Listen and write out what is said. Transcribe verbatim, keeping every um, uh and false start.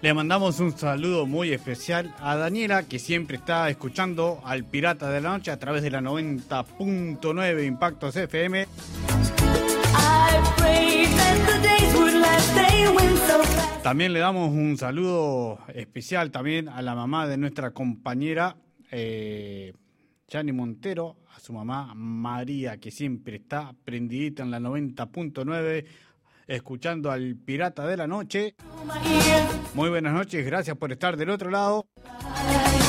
Le mandamos un saludo muy especial a Daniela, que siempre está escuchando al Pirata de la Noche a través de la noventa punto nueve Impactos F M. También le damos un saludo especial también a la mamá de nuestra compañera eh, Yani Montero, a su mamá María, que siempre está prendidita en la noventa punto nueve, escuchando al Pirata de la Noche. Muy buenas noches, gracias por estar del otro lado.